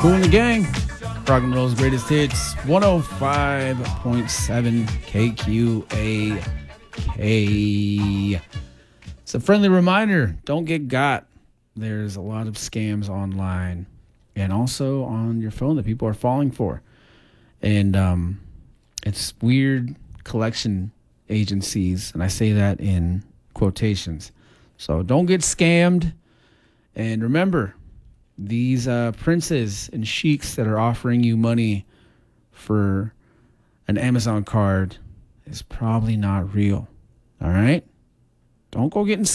Cool in the gang. Rock and roll's greatest hits. 105.7 KQAK. It's a friendly reminder. Don't get got. There's a lot of scams online and also on your phone that people are falling for. And it's weird collection agencies. And I say that in quotations. So don't get scammed. And remember, these princes and sheiks that are offering you money for an Amazon card is probably not real. All right? Don't go getting